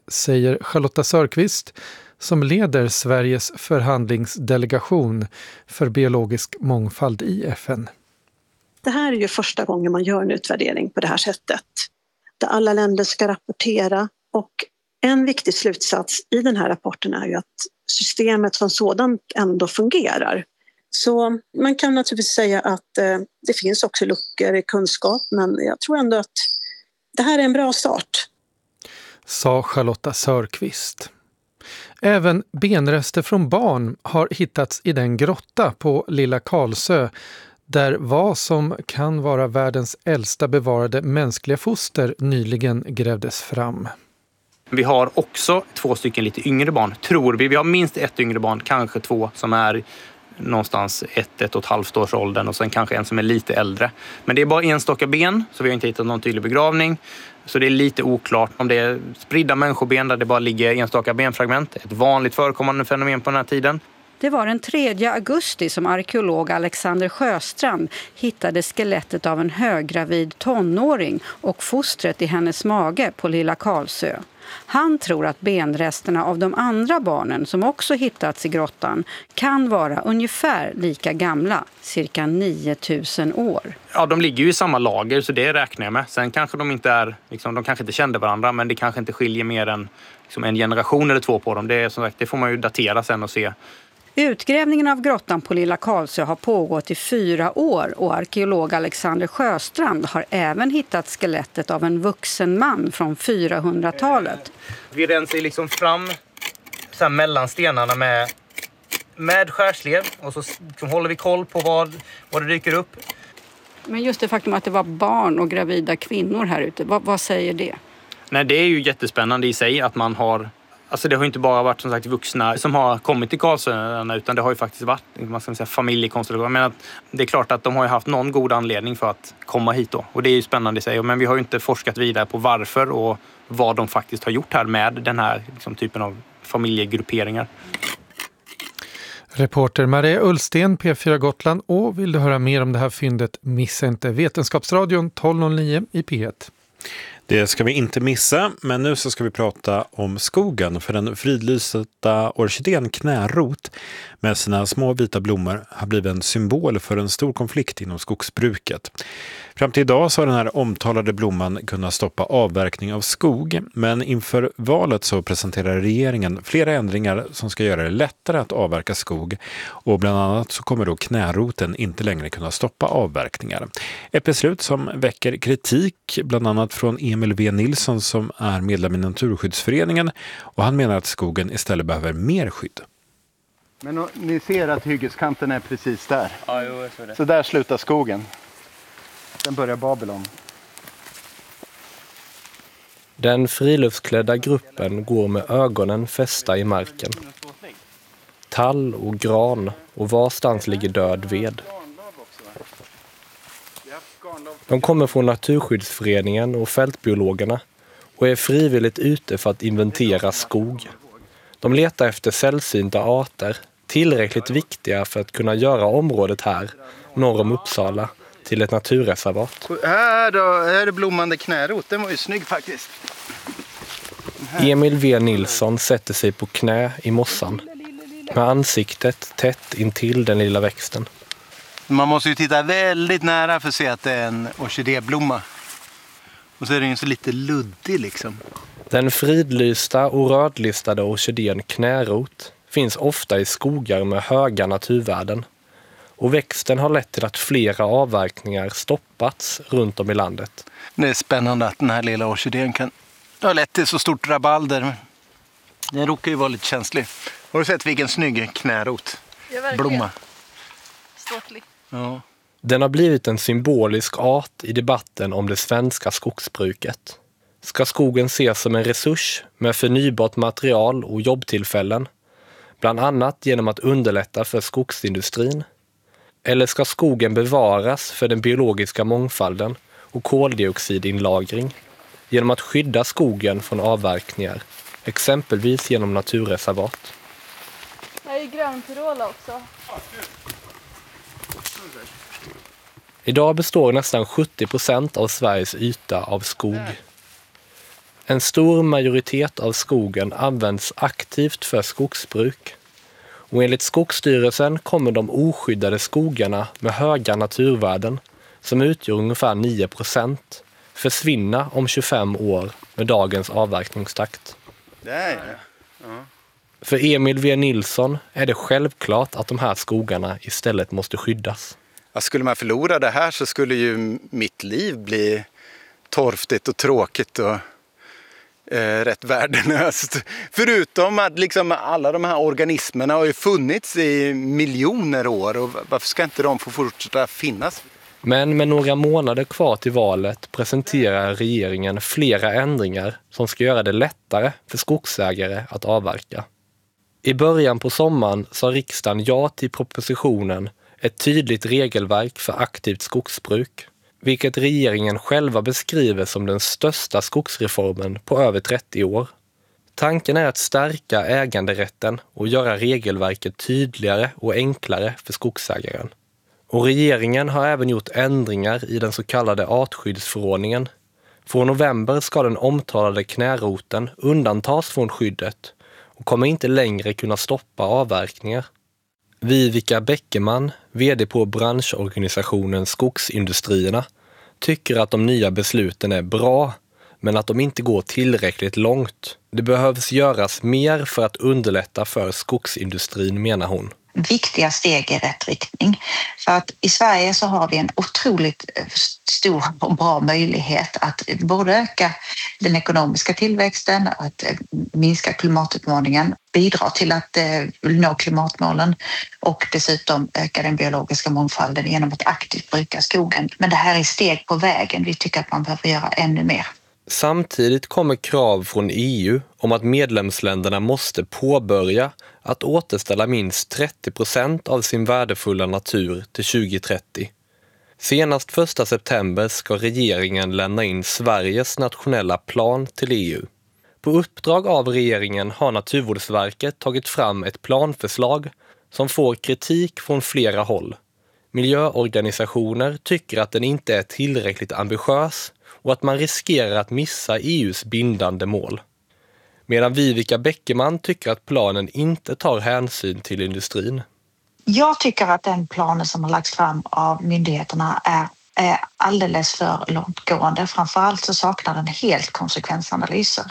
säger Charlotta Sörqvist som leder Sveriges förhandlingsdelegation för biologisk mångfald i FN. Det här är ju första gången man gör en utvärdering på det här sättet. Där alla länder ska rapportera, och en viktig slutsats i den här rapporten är ju att systemet som sådant ändå fungerar. Så man kan naturligtvis säga att det finns också luckor i kunskap, men jag tror ändå att det här är en bra start. Sa Charlotta Sörqvist. Även benrester från barn har hittats i den grotta på Lilla Karlsö där vad som kan vara världens äldsta bevarade mänskliga foster nyligen grävdes fram. Vi har också 2 stycken lite yngre barn, tror vi. Vi har minst 1 yngre barn, kanske 2 som är någonstans 1,5 års åldern och sen kanske en som är lite äldre. Men det är bara enstaka ben, så vi har inte hittat någon tydlig begravning. Så det är lite oklart om det är spridda människoben där det bara ligger enstaka benfragment. Ett vanligt förekommande fenomen på den här tiden. Det var den 3 augusti som arkeolog Alexander Sjöstrand hittade skelettet av en höggravid tonåring och fostret i hennes mage på Lilla Karlsö. Han tror att benresterna av de andra barnen som också hittats i grottan kan vara ungefär lika gamla, cirka 9000 år. Ja, de ligger ju i samma lager, så det räknar jag med. Sen kanske de inte är, de kanske inte kände varandra, men det kanske inte skiljer mer än en generation eller 2 på dem. Det är som sagt, det får man ju datera sen och se. Utgrävningen av grottan på Lilla Karlsö har pågått i 4 år och arkeolog Alexander Sjöstrand har även hittat skelettet av en vuxen man från 400-talet. Vi rensar fram så här mellan stenarna med skärslev och så håller vi koll på vad det dyker upp. Men just det faktum att det var barn och gravida kvinnor här ute, vad säger det? Nej, det är ju jättespännande i sig att man har... Alltså det har inte bara varit som sagt vuxna som har kommit till Karlsöarna, utan det har ju faktiskt varit familjekonstellationer. Men det är klart att de har ju haft någon god anledning för att komma hit då. Och det är ju spännande i sig. Men vi har ju inte forskat vidare på varför och vad de faktiskt har gjort här med den här typen av familjegrupperingar. Reporter Maria Ullsten, P4 Gotland. Och vill du höra mer om det här fyndet, missa inte Vetenskapsradion 1209 i P1. Det ska vi inte missa, men nu så ska vi prata om skogen, för den fridlysta orkidén knärot med sina små vita blommor har blivit en symbol för en stor konflikt inom skogsbruket. Fram till idag så har den här omtalade blomman kunnat stoppa avverkning av skog, men inför valet så presenterar regeringen flera ändringar som ska göra det lättare att avverka skog, och bland annat så kommer då knäroten inte längre kunna stoppa avverkningar. Ett beslut som väcker kritik bland annat från Emil V. Nilsson som är medlem i Naturskyddsföreningen, och han menar att skogen istället behöver mer skydd. Men ni ser att hyggeskanten är precis där. Ja, jo, jag tror det. Så där slutar skogen. Sen börjar Babylon. Den friluftsklädda gruppen går med ögonen fästa i marken. Tall och gran och varstans ligger död ved. De kommer från Naturskyddsföreningen och fältbiologerna och är frivilligt ute för att inventera skog. De letar efter sällsynta arter, tillräckligt viktiga för att kunna göra området här, norr om Uppsala, till ett naturreservat. Här är det blommande knärot, den var ju snygg faktiskt. Emil V. Nilsson sätter sig på knä i mossan, med ansiktet tätt intill den lilla växten. Man måste ju titta väldigt nära för att se att det är en orkidéblomma. Och så är den så lite luddig Den fridlysta och rödlistade orkidén knärot finns ofta i skogar med höga naturvärden. Och växten har lett till att flera avverkningar stoppats runt om i landet. Det är spännande att den här lilla orkidén kan ha lett till så stort rabalder. Den råkar ju vara lite känslig. Har du sett vilken snygg knärot? Blomma. Ståtlig. Ja. Den har blivit en symbolisk art i debatten om det svenska skogsbruket. Ska skogen ses som en resurs med förnybart material och jobbtillfällen? Bland annat genom att underlätta för skogsindustrin. Eller ska skogen bevaras för den biologiska mångfalden och koldioxidinlagring genom att skydda skogen från avverkningar, exempelvis genom naturreservat? Det är ju gröntyrola också. Idag består nästan 70% av Sveriges yta av skog. En stor majoritet av skogen används aktivt för skogsbruk. Och enligt Skogsstyrelsen kommer de oskyddade skogarna med höga naturvärden, som utgör ungefär 9%, försvinna om 25 år med dagens avverkningstakt. För Emil V. Nilsson är det självklart att de här skogarna istället måste skyddas. Skulle man förlora det här så skulle ju mitt liv bli torftigt och tråkigt och rätt värdelöst. Förutom att liksom alla de här organismerna har ju funnits i miljoner år, och varför ska inte de få fortsätta finnas? Men med några månader kvar till valet presenterar regeringen flera ändringar som ska göra det lättare för skogsägare att avverka. I början på sommaren sa riksdagen ja till propositionen Ett tydligt regelverk för aktivt skogsbruk, vilket regeringen själva beskriver som den största skogsreformen på över 30 år. Tanken är att stärka äganderätten och göra regelverket tydligare och enklare för skogsägaren. Och regeringen har även gjort ändringar i den så kallade artskyddsförordningen. Från november ska den omtalade knäroten undantas från skyddet och kommer inte längre kunna stoppa avverkningar. Vivica Bäckeman, vd på branschorganisationen Skogsindustrierna, tycker att de nya besluten är bra, men att de inte går tillräckligt långt. Det behövs göras mer för att underlätta för skogsindustrin, menar hon. Viktiga steg i rätt riktning. För att i Sverige så har vi en otroligt stor och bra möjlighet att både öka den ekonomiska tillväxten, att minska klimatutmaningen, bidra till att nå klimatmålen och dessutom öka den biologiska mångfalden genom att aktivt bruka skogen. Men det här är steg på vägen. Vi tycker att man behöver göra ännu mer. Samtidigt kommer krav från EU om att medlemsländerna måste påbörja att återställa minst 30% av sin värdefulla natur till 2030. Senast 1 september ska regeringen lämna in Sveriges nationella plan till EU. På uppdrag av regeringen har Naturvårdsverket tagit fram ett planförslag som får kritik från flera håll. Miljöorganisationer tycker att den inte är tillräckligt ambitiös och att man riskerar att missa EUs bindande mål. Medan Vivica Bäckeman tycker att planen inte tar hänsyn till industrin. Jag tycker att den planen som har lagts fram av myndigheterna är alldeles för långtgående. Framförallt så saknar den helt konsekvensanalyser.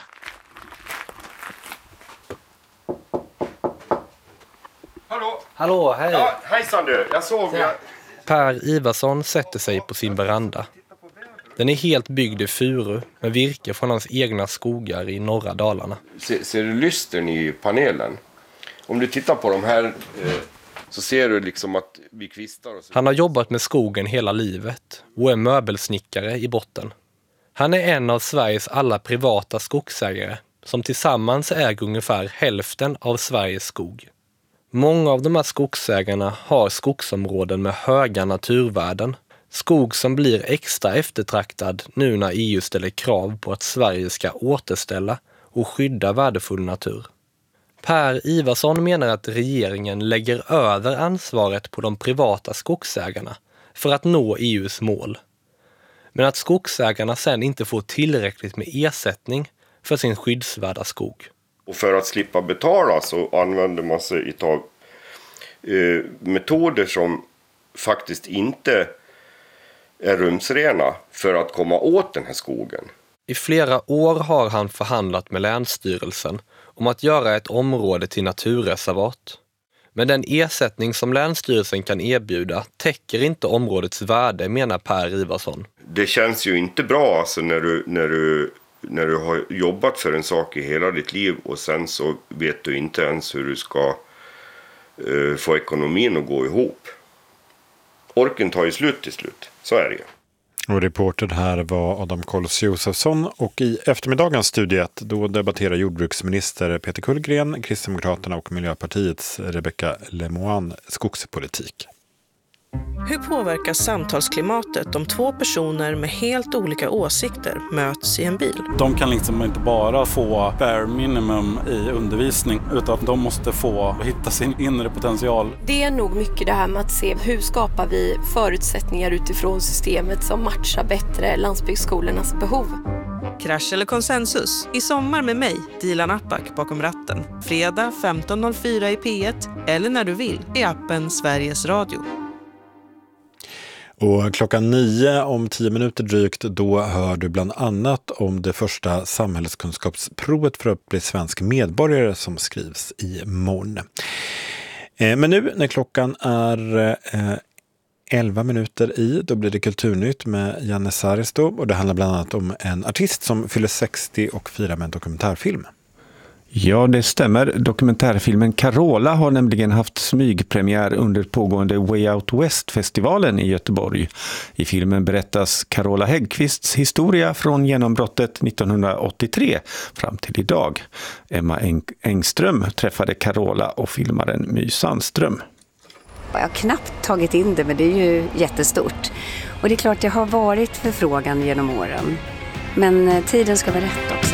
Hallå, hej! Ja, hejsan du, jag såg... Per Ivarsson sätter sig på sin veranda. Den är helt byggd i furu med virke från hans egna skogar i norra Dalarna. Ser du lystern i panelen? Om du tittar på de här så ser du liksom att vi kvistar. Och så. Han har jobbat med skogen hela livet och är möbelsnickare i botten. Han är en av Sveriges alla privata skogsägare som tillsammans äger ungefär hälften av Sveriges skog. Många av de här skogsägarna har skogsområden med höga naturvärden. Skog som blir extra eftertraktad nu när EU ställer krav på att Sverige ska återställa och skydda värdefull natur. Per Ivarsson menar att regeringen lägger över ansvaret på de privata skogsägarna för att nå EUs mål. Men att skogsägarna sen inte får tillräckligt med ersättning för sin skyddsvärda skog. Och för att slippa betala så använder man sig av metoder som faktiskt inte är rumsrena för att komma åt den här skogen. I flera år har han förhandlat med Länsstyrelsen om att göra ett område till naturreservat. Men den ersättning som Länsstyrelsen kan erbjuda täcker inte områdets värde, menar Per Ivarsson. Det känns ju inte bra alltså när du har jobbat för en sak i hela ditt liv och sen så vet du inte ens hur du ska få ekonomin att gå ihop. Orken tar ju slut till slut, så är det ju. Och reporter här var Adam Kols Josefsson, och i eftermiddagens studiet då debatterar jordbruksminister Peter Kullgren, Kristdemokraterna och Miljöpartiets Rebecca Lemoine skogspolitik. Hur påverkar samtalsklimatet om två personer med helt olika åsikter möts i en bil? De kan liksom inte bara få bare minimum i undervisning, utan de måste få hitta sin inre potential. Det är nog mycket det här med att se hur skapar vi förutsättningar utifrån systemet som matchar bättre landsbygdsskolornas behov. Krasch eller konsensus i sommar med mig, Dilan Apak, bakom ratten. Fredag 15.04 i P1 eller när du vill i appen Sveriges Radio. Och klockan 9 om 10 minuter drygt, då hör du bland annat om det första samhällskunskapsprovet för att bli svensk medborgare som skrivs imorgon. Men nu när klockan är 11 minuter i, då blir det Kulturnytt med Janne Saristo, och det handlar bland annat om en artist som fyller 60 och firar med en dokumentärfilm. Ja, det stämmer. Dokumentärfilmen Carola har nämligen haft smygpremiär under pågående Way Out West-festivalen i Göteborg. I filmen berättas Carola Häggkvists historia från genombrottet 1983 fram till idag. Emma Engström träffade Carola och filmaren My Sandström. Jag har knappt tagit in det, men det är ju jättestort. Och det är klart, det har varit förfrågan genom åren. Men tiden ska vara rätt också.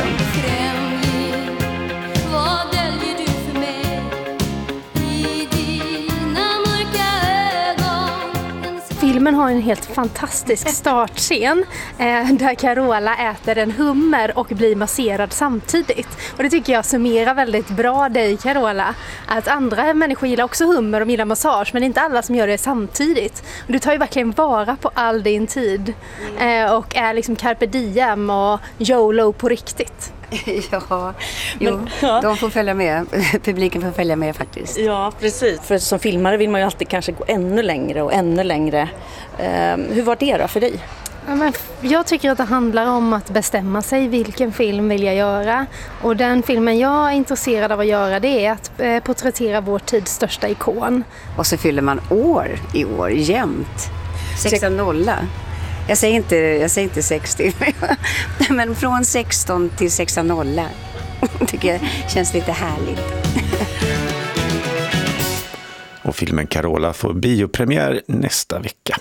Filmen har en helt fantastisk startscen där Carola äter en hummer och blir masserad samtidigt. Och det tycker jag summerar väldigt bra dig, Carola. Att andra människor gillar också hummer och gillar massage, men inte alla som gör det samtidigt. Och du tar ju verkligen vara på all din tid och är liksom carpe diem och YOLO på riktigt. Ja, de får följa med. Publiken får följa med faktiskt. Ja, precis. För som filmare vill man ju alltid kanske gå ännu längre och ännu längre. Hur var det då för dig? Ja, men jag tycker att det handlar om att bestämma sig vilken film vill jag göra. Och den filmen jag är intresserad av att göra, det är att porträttera vår tids största ikon. Och så fyller man år i år jämt. 6-0. Jag säger inte 60, men från 16 till 6-0 tycker jag känns lite härligt. Och filmen Carola får biopremiär nästa vecka.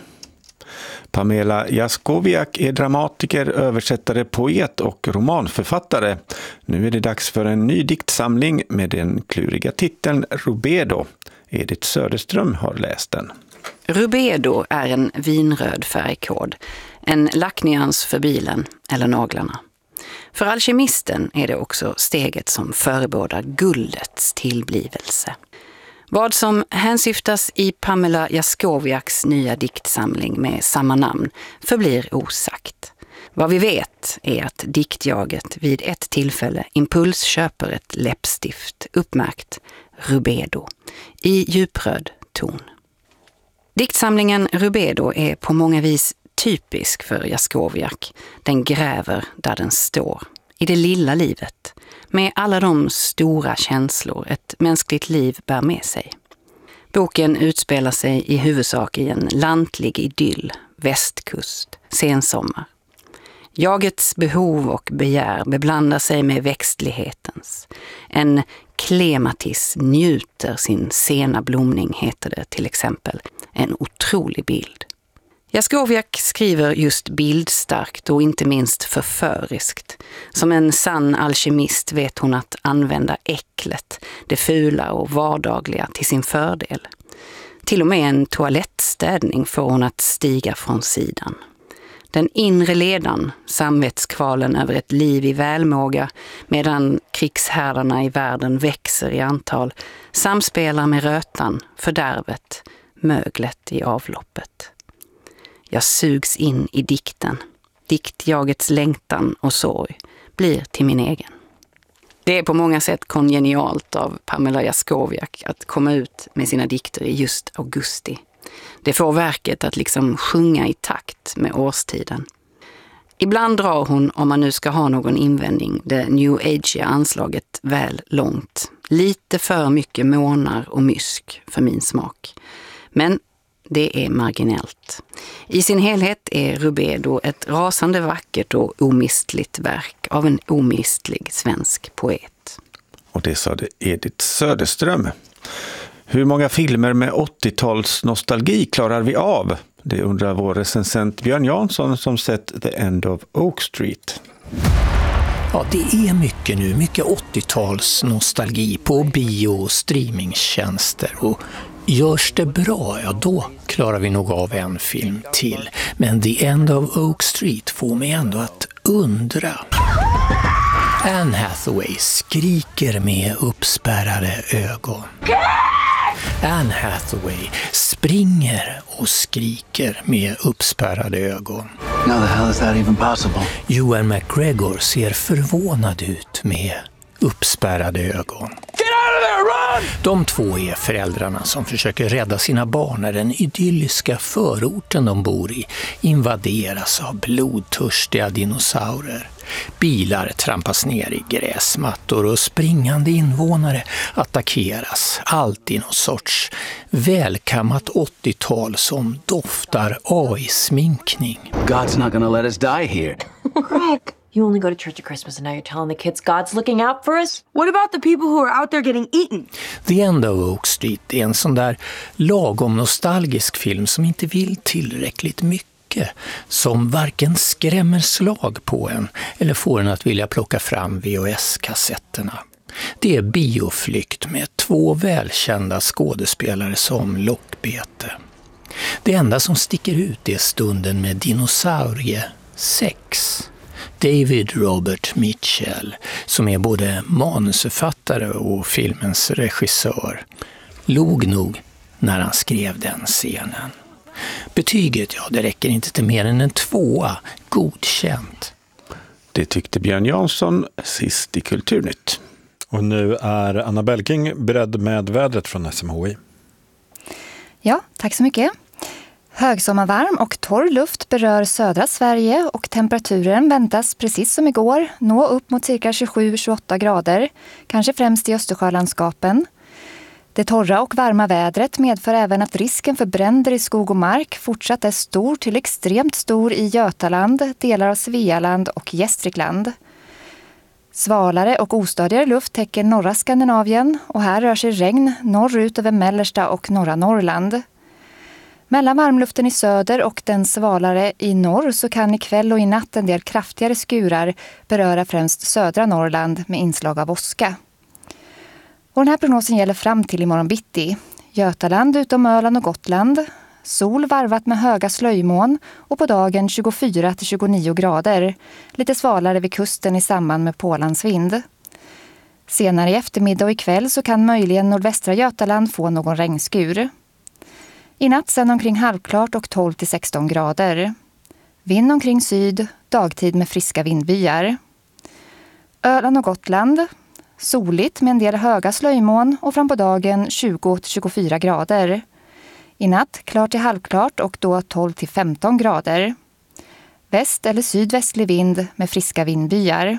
Pamela Jaskowiak är dramatiker, översättare, poet och romanförfattare. Nu är det dags för en ny diktsamling med den kluriga titeln Rubedo. Edith Söderström har läst den. Rubedo är en vinröd färgkod, en lacknyans för bilen eller naglarna. För alkemisten är det också steget som förebådar guldets tillblivelse. Vad som hänsyftas i Pamela Jaskowiaks nya diktsamling med samma namn förblir osagt. Vad vi vet är att diktjaget vid ett tillfälle impulsköper ett läppstift uppmärkt Rubedo i djupröd ton. Diktsamlingen Rubedo är på många vis typisk för Jaskowiak. Den gräver där den står, i det lilla livet, med alla de stora känslor ett mänskligt liv bär med sig. Boken utspelar sig i huvudsak i en lantlig idyll, västkust, sensommar. Jagets behov och begär beblandar sig med växtlighetens. En klematis njuter sin sena blomning, heter det till exempel. En otrolig bild. Jaskowiak skriver just bildstarkt och inte minst förföriskt. Som en sann alkemist vet hon att använda äcklet, det fula och vardagliga till sin fördel. Till och med en toalettstädning får hon att stiga från sidan. Den inre ledan, samvetskvalen över ett liv i välmåga medan krigshärdarna i världen växer i antal, samspelar med rötan, fördärvet, möglet i avloppet. Jag sugs in i dikten. Diktjagets längtan och sorg blir till min egen. Det är på många sätt kongenialt av Pamela Jaskowiak att komma ut med sina dikter i just augusti. Det får verket att liksom sjunga i takt med årstiden. Ibland drar hon, om man nu ska ha någon invändning, det New Age anslaget väl långt. Lite för mycket månar och mysk för min smak. Men det är marginellt. I sin helhet är Rubedo ett rasande vackert och omistligt verk av en omistlig svensk poet. Och det sa det Edith Söderström. Hur många filmer med 80-tals nostalgi klarar vi av? Det undrar vår recensent Björn Jansson som sett The End of Oak Street. Ja, det är mycket nu. Mycket 80-tals nostalgi på bio- och streamingtjänster. Och görs det bra, ja då klarar vi nog av en film till. Men The End of Oak Street får mig ändå att undra. Anne Hathaway skriker med uppspärrade ögon. Anne Hathaway springer och skriker med uppspärrade ögon. How the hell is that even possible? Ewan McGregor ser förvånad ut med uppspärrade ögon. De två är föräldrarna som försöker rädda sina barn när den idylliska förorten de bor i invaderas av blodtörstiga dinosaurier. Bilar trampas ner i gräsmattor och springande invånare attackeras. Allt i någon sorts välkammat 80-tal som doftar AI-sminkning. God's not gonna let us die here. Greg, you only go to church at Christmas and now you're telling the kids God's looking out for us? What about the people who are out there getting eaten? The End of Oak Street är en sån där lagom nostalgisk film som inte vill tillräckligt mycket. Som varken skrämmer slag på en eller får en att vilja plocka fram VHS-kassetterna. Det är bioflykt med två välkända skådespelare som lockbete. Det enda som sticker ut är stunden med dinosauriesex. David Robert Mitchell, som är både manusförfattare och filmens regissör, log nog när han skrev den scenen. Betyget, det räcker inte till mer än en 2, godkänt. Det tyckte Björn Jansson sist i Kulturnytt. Och nu är Anna Belking beredd med vädret från SMHI. Ja, tack så mycket. Högsommarvarm och torr luft berör södra Sverige och temperaturen väntas precis som igår nå upp mot cirka 27-28 grader, kanske främst i Östersjölandskapen. Det torra och varma vädret medför även att risken för bränder i skog och mark fortsatt är stor till extremt stor i Götaland, delar av Svealand och Gästrikland. Svalare och ostadigare luft täcker norra Skandinavien och här rör sig regn norrut över mellersta och norra Norrland. Mellan varmluften i söder och den svalare i norr så kan ikväll och i natt en del kraftigare skurar beröra främst södra Norrland med inslag av åska. Och den här prognosen gäller fram till imorgon bitti. Götaland utom Öland och Gotland. Sol varvat med höga slöjmoln och på dagen 24-29 grader. Lite svalare vid kusten i samband med pålandsvind. Senare i eftermiddag och ikväll så kan möjligen nordvästra Götaland få någon regnskur. I natt sen omkring halvklart och 12-16 grader. Vind omkring syd, dagtid med friska vindbyar. Öland och Gotland. Soligt med en del höga slöjmoln och fram på dagen 20-24 grader. I natt klart till halvklart och då 12-15 grader. Väst- eller sydvästlig vind med friska vindbyar.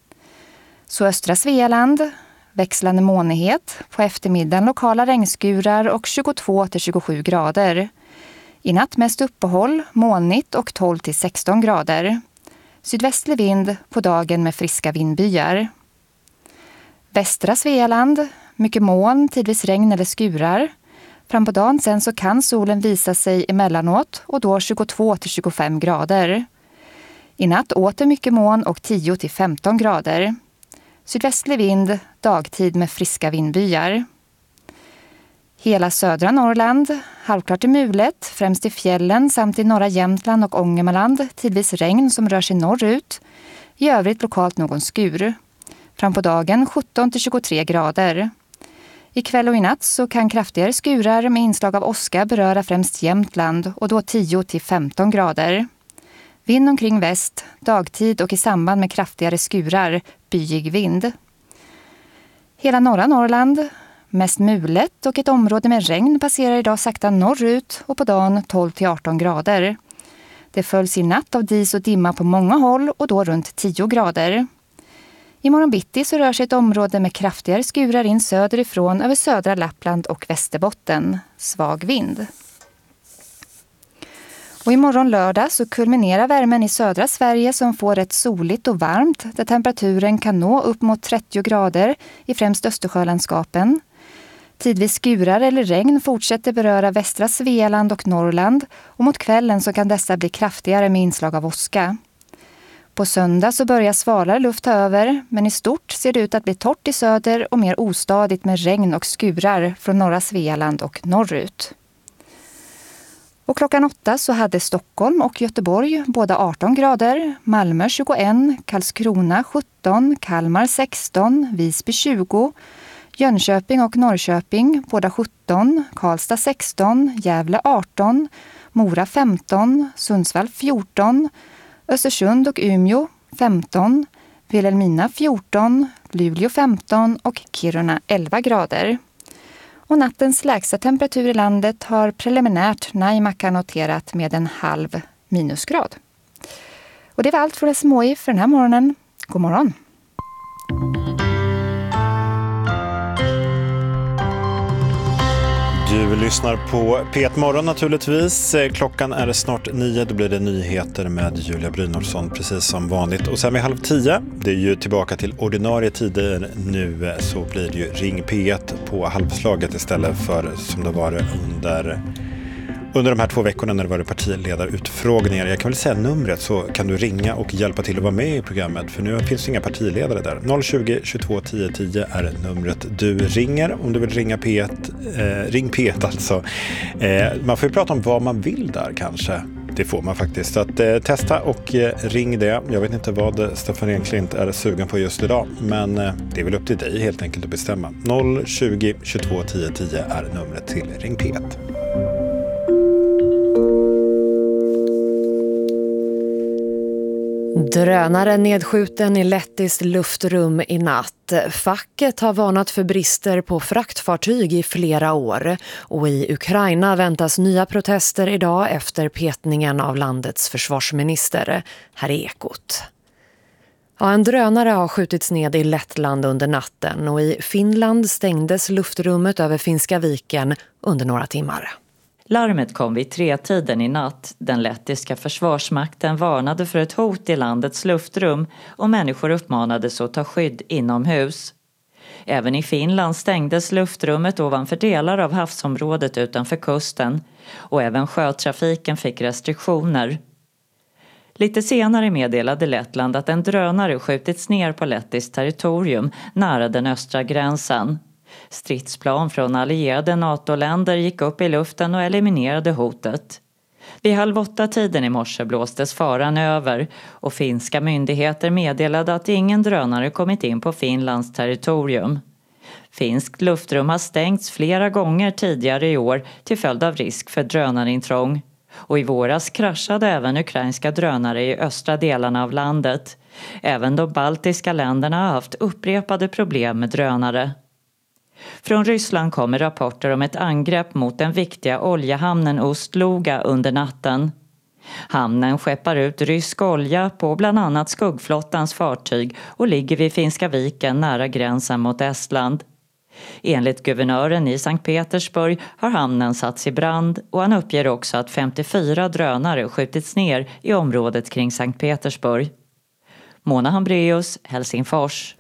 Så östra Svealand, växlande molnighet, på eftermiddagen lokala regnskurar och 22-27 grader. I natt mest uppehåll, molnigt och 12-16 grader. Sydvästlig vind på dagen med friska vindbyar. Västra Svealand, mycket moln, tidvis regn eller skurar. Fram på dagen sen så kan solen visa sig emellanåt och då 22-25 grader. I natt åter mycket moln och 10-15 grader. Sydvästlig vind, dagtid med friska vindbyar. Hela södra Norrland, halvklart i mulet, främst i fjällen samt i norra Jämtland och Ångermanland, tidvis regn som rör sig norrut. I övrigt lokalt någon skur. Fram på dagen 17-23 grader. I kväll och i natt så kan kraftigare skurar med inslag av åska beröra främst Jämtland och då 10-15 grader. Vind omkring väst, dagtid och i samband med kraftigare skurar, byig vind. Hela norra Norrland, mest mulet och ett område med regn passerar idag sakta norrut och på dagen 12-18 grader. Det följs i natt av dis och dimma på många håll och då runt 10 grader. Imorgon bitti så rör sig ett område med kraftigare skurar in söderifrån över södra Lappland och Västerbotten. Svag vind. Och imorgon lördag så kulminerar värmen i södra Sverige som får ett soligt och varmt där temperaturen kan nå upp mot 30 grader i främst Östersjölandskapen. Tidvis skurar eller regn fortsätter beröra västra Svealand och Norrland och mot kvällen så kan dessa bli kraftigare med inslag av åska. På söndag så börjar svalare luft ta över, men i stort ser det ut att bli torrt i söder och mer ostadigt med regn och skurar från norra Svealand och norrut. Och klockan 8 så hade Stockholm och Göteborg båda 18 grader, Malmö 21, Karlskrona 17, Kalmar 16, Visby 20, Jönköping och Norrköping båda 17, Karlstad 16, Gävle 18, Mora 15, Sundsvall 14, Östersund och Umeå 15, Vilhelmina 14, Luleå 15 och Kiruna 11 grader. Och nattens lägsta temperatur i landet har preliminärt Naimakka noterat med 0,5 minusgrad. Och det var allt från SMHI för den här morgonen. God morgon! Du lyssnar på P1 Morgon naturligtvis. Klockan är snart 9, då blir det nyheter med Julia Brynolfsson precis som vanligt. Och sen vid 9:30, det är ju tillbaka till ordinarie tider nu, så blir det ju Ring P1 på halvslaget istället för som det var under de här 2 veckorna när det var partiledarutfrågningar. Jag kan väl säga numret så kan du ringa och hjälpa till att vara med i programmet. För nu finns det inga partiledare där. 020 22 10 10 är numret du ringer om du vill ringa P1. Ring P1 alltså. Man får ju prata om vad man vill där kanske. Det får man faktiskt. Så att testa och ring det. Jag vet inte vad Stefan Enklint är sugen på just idag. Men det är väl upp till dig helt enkelt att bestämma. 020 22 10 10 är numret till Ring P1. Drönare nedskjuten i lettiskt luftrum i natt. Facket har varnat för brister på fraktfartyg i flera år. Och i Ukraina väntas nya protester idag efter petningen av landets försvarsminister. Här är Ekot. Ja, en drönare har skjutits ned i Lettland under natten och i Finland stängdes luftrummet över Finska viken under några timmar. Larmet kom vid 3-tiden i natt. Den lettiska försvarsmakten varnade för ett hot i landets luftrum och människor uppmanades att ta skydd inomhus. Även i Finland stängdes luftrummet ovanför delar av havsområdet utanför kusten och även sjötrafiken fick restriktioner. Lite senare meddelade Lettland att en drönare skjutits ner på lettiskt territorium nära den östra gränsen. Stridsplan från allierade NATO-länder gick upp i luften och eliminerade hotet. Vid 7:30 i morse blåstes faran över och finska myndigheter meddelade att ingen drönare kommit in på Finlands territorium. Finskt luftrum har stängts flera gånger tidigare i år till följd av risk för drönarintrång. Och i våras kraschade även ukrainska drönare i östra delarna av landet. Även de baltiska länderna har haft upprepade problem med drönare. Från Ryssland kommer rapporter om ett angrepp mot den viktiga oljehamnen Ust-Luga under natten. Hamnen skeppar ut rysk olja på bland annat skuggflottans fartyg och ligger vid Finska viken nära gränsen mot Estland. Enligt guvernören i Sankt Petersburg har hamnen satts i brand och han uppger också att 54 drönare skjutits ner i området kring Sankt Petersburg. Mona Hambreus, Helsingfors.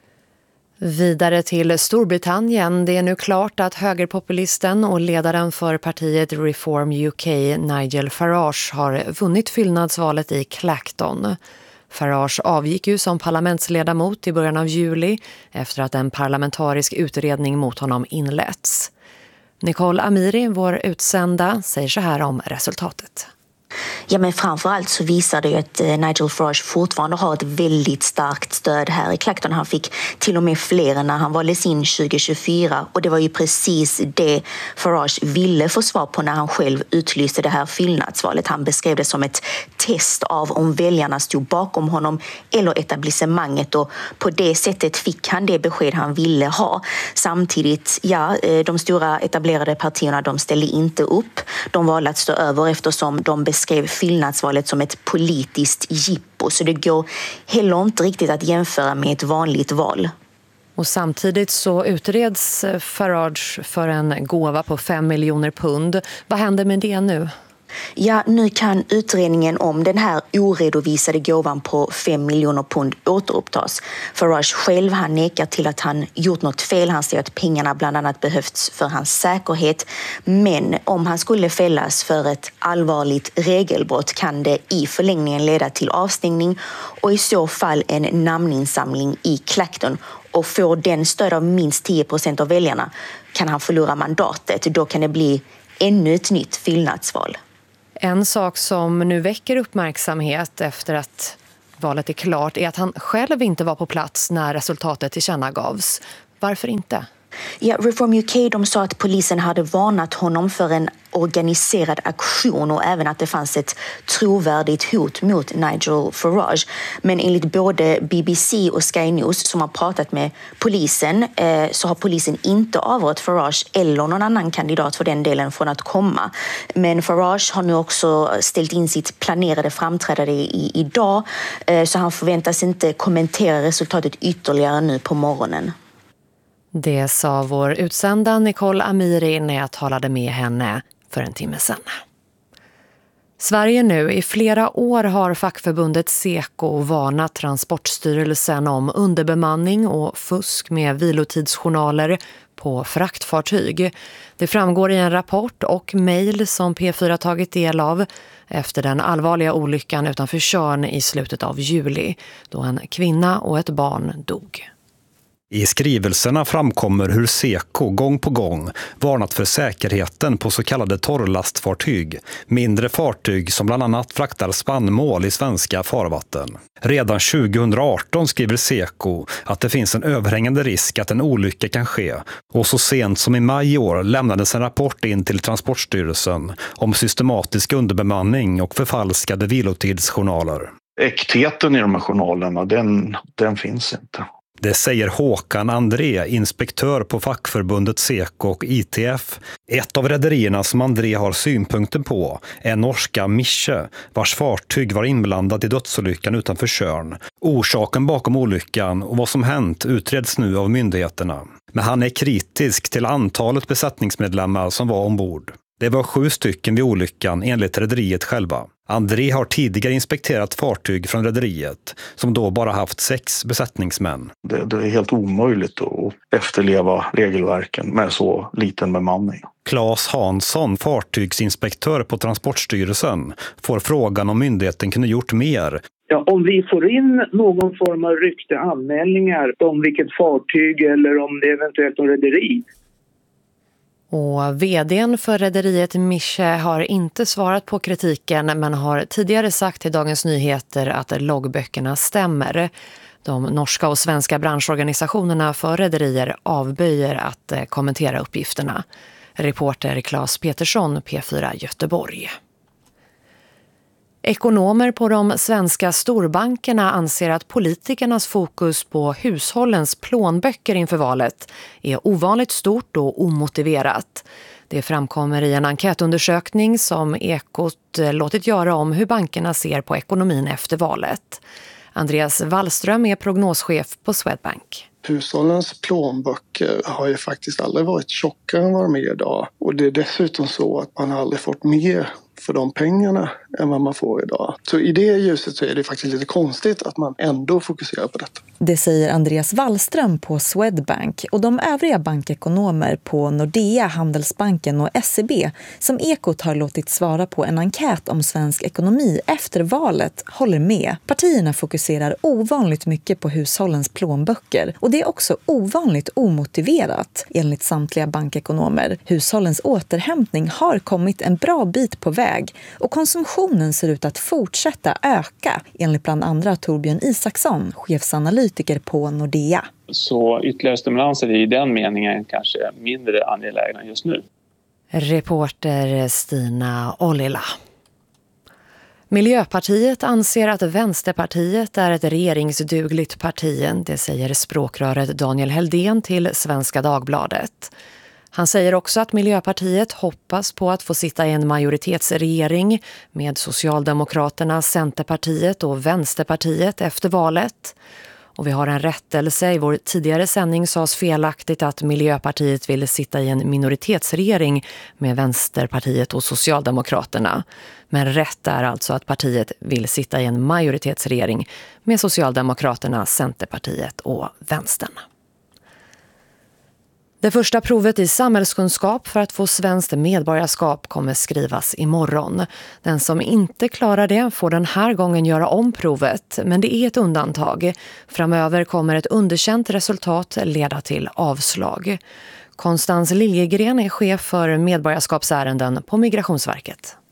Vidare till Storbritannien. Det är nu klart att högerpopulisten och ledaren för partiet Reform UK, Nigel Farage, har vunnit fyllnadsvalet i Clacton. Farage avgick ju som parlamentsledamot i början av juli efter att en parlamentarisk utredning mot honom inletts. Nicole Amiri, vår utsända, säger så här om resultatet. Ja, men framförallt så visar det ju att Nigel Farage fortfarande har ett väldigt starkt stöd här i Clacton. Han fick till och med fler än när han valdes in 2024 och det var ju precis det Farage ville få svar på när han själv utlyste det här fyllnadsvalet. Han beskrev det som ett test av om väljarna stod bakom honom eller etablissemanget och på det sättet fick han det besked han ville ha. Samtidigt, ja, de stora etablerade partierna de ställde inte upp. De valde att stå över eftersom de beskrev fyllnadsvalet som ett politiskt jippo så det går heller inte riktigt att jämföra med ett vanligt val. Och samtidigt så utreds Farage för en gåva på 5 miljoner pund. Vad händer med det nu? Ja, nu kan utredningen om den här oredovisade gåvan på 5 miljoner pund återupptas. Farage själv han nekar till att han gjort något fel. Han säger att pengarna bland annat behövts för hans säkerhet. Men om han skulle fällas för ett allvarligt regelbrott kan det i förlängningen leda till avstängning och i så fall en namninsamling i Clacton. Och får den stöd av minst 10% av väljarna kan han förlora mandatet. Då kan det bli ännu ett nytt fyllnadsval. En sak som nu väcker uppmärksamhet efter att valet är klart är att han själv inte var på plats när resultatet tillkännagavs. Varför inte? Ja, Reform UK de sa att polisen hade varnat honom för en organiserad aktion och även att det fanns ett trovärdigt hot mot Nigel Farage. Men enligt både BBC och Sky News som har pratat med polisen så har polisen inte avrått Farage eller någon annan kandidat för den delen från att komma. Men Farage har nu också ställt in sitt planerade framträdande idag så han förväntas inte kommentera resultatet ytterligare nu på morgonen. Det sa vår utsända Nicole Amiri när jag talade med henne för en timme sedan. Sverige nu. I flera år har fackförbundet Seko varnat Transportstyrelsen om underbemanning och fusk med vilotidsjournaler på fraktfartyg. Det framgår i en rapport och mejl som P4 tagit del av efter den allvarliga olyckan utanför Tjörn i slutet av juli då en kvinna och ett barn dog. I skrivelserna framkommer hur Seko gång på gång varnat för säkerheten på så kallade torrlastfartyg, mindre fartyg som bland annat fraktar spannmål i svenska farvatten. Redan 2018 skriver Seko att det finns en överhängande risk att en olycka kan ske och så sent som i maj i år lämnades en rapport in till Transportstyrelsen om systematisk underbemanning och förfalskade vilotidsjournaler. Äktheten i de här journalerna, den finns inte. Det säger Håkan André, inspektör på fackförbundet Seko och ITF. Ett av rederierna som André har synpunkter på är norska Mische, vars fartyg var inblandat i dödsolyckan utanför Tjörn. Orsaken bakom olyckan och vad som hänt utreds nu av myndigheterna. Men han är kritisk till antalet besättningsmedlemmar som var ombord. Det var 7 stycken vid olyckan enligt rederiet själva. André har tidigare inspekterat fartyg från rederiet som då bara haft 6 besättningsmän. Det är helt omöjligt att efterleva regelverken med så liten bemanning. Claes Hansson, fartygsinspektör på Transportstyrelsen, får frågan om myndigheten kunde gjort mer. Ja, om vi får in någon form av rykte anmälningar om vilket fartyg eller om det eventuellt är rederi. Och vdn för rederiet Mische har inte svarat på kritiken men har tidigare sagt till Dagens Nyheter att loggböckerna stämmer. De norska och svenska branschorganisationerna för rederier avböjer att kommentera uppgifterna. Reporter Claes Petersson, P4 Göteborg. Ekonomer på de svenska storbankerna anser att politikernas fokus på hushållens plånböcker inför valet är ovanligt stort och omotiverat. Det framkommer i en enkätundersökning som Ekot låtit göra om hur bankerna ser på ekonomin efter valet. Andreas Wallström är prognoschef på Swedbank. Hushållens plånböcker har ju faktiskt aldrig varit tjockare än vad de är idag. Och det är dessutom så att man har aldrig fått mer för de pengarna än vad man får idag. Så i det ljuset så är det faktiskt lite konstigt att man ändå fokuserar på detta. Det säger Andreas Wallström på Swedbank och de övriga bankekonomer på Nordea, Handelsbanken och SEB som Ekot har låtit svara på en enkät om svensk ekonomi efter valet håller med. Partierna fokuserar ovanligt mycket på hushållens plånböcker och det är också ovanligt omotiverat enligt samtliga bankekonomer. Hushållens återhämtning har kommit en bra bit på väg och konsumtionen ser ut att fortsätta öka enligt bland andra Torbjörn Isaksson, chefsanalytiker på Nordea. Så ytterligare stimulanser i den meningen kanske är mindre angelägna just nu. Reporter Stina Ollila. Miljöpartiet anser att Vänsterpartiet är ett regeringsdugligt parti. Det säger språkröret Daniel Heldén till Svenska Dagbladet. Han säger också att Miljöpartiet hoppas på att få sitta i en majoritetsregering med Socialdemokraterna, Centerpartiet och Vänsterpartiet efter valet. Och vi har en rättelse. I vår tidigare sändning sades felaktigt att Miljöpartiet ville sitta i en minoritetsregering med Vänsterpartiet och Socialdemokraterna. Men rätt är alltså att partiet vill sitta i en majoritetsregering med Socialdemokraterna, Centerpartiet och Vänstern. Det första provet i samhällskunskap för att få svenskt medborgarskap kommer skrivas imorgon. Den som inte klarar det får den här gången göra om provet, men det är ett undantag. Framöver kommer ett underkänt resultat leda till avslag. Konstans Liljegren är chef för medborgarskapsärenden på Migrationsverket.